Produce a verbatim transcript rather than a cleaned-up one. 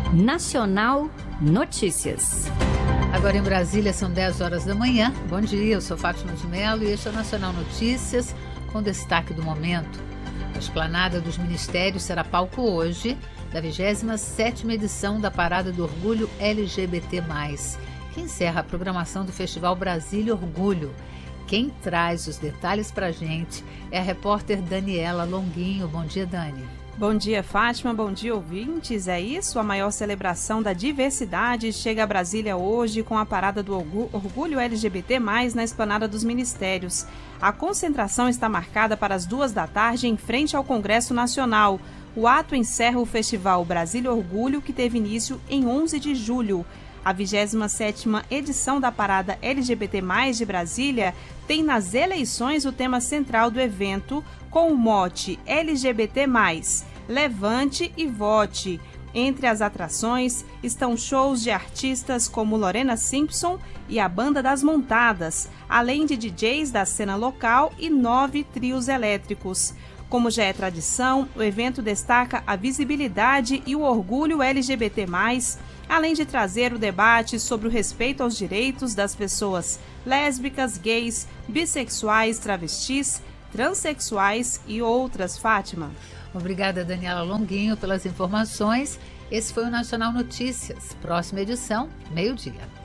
Nacional Notícias. Agora em Brasília são dez horas da manhã. Bom dia, eu sou Fátima de Mello e este é o Nacional Notícias com destaque do momento. A Esplanada dos Ministérios será palco hoje da vigésima sétima edição da Parada do Orgulho L G B T mais, que encerra a programação do Festival Brasília Orgulho. Quem traz os detalhes pra gente é a repórter Daniela Longuinho. Bom dia, Dani. Bom dia, Fátima. Bom dia, ouvintes. É isso, a maior celebração da diversidade chega a Brasília hoje com a Parada do Orgulho L G B T mais, na Esplanada dos Ministérios. A concentração está marcada para as duas da tarde em frente ao Congresso Nacional. O ato encerra o Festival Brasília Orgulho, que teve início em onze de julho. A vigésima sétima edição da Parada L G B T mais, de Brasília tem nas eleições o tema central do evento, com o mote L G B T mais, levante e vote. Entre as atrações estão shows de artistas como Lorena Simpson e a Banda das Montadas, além de D Js da cena local e nove trios elétricos. Como já é tradição, o evento destaca a visibilidade e o orgulho L G B T mais, além de trazer o debate sobre o respeito aos direitos das pessoas lésbicas, gays, bissexuais, travestis, transexuais e outras. Fátima. Obrigada, Daniela Longuinho, pelas informações. Esse foi o Nacional Notícias. Próxima edição, meio-dia.